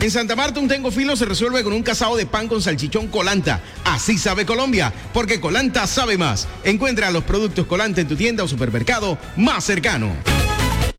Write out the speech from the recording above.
En Santa Marta un tengo filo se resuelve con un casado de pan con salchichón Colanta. Así sabe Colombia, porque Colanta sabe más. Encuentra los productos Colanta en tu tienda o supermercado más cercano.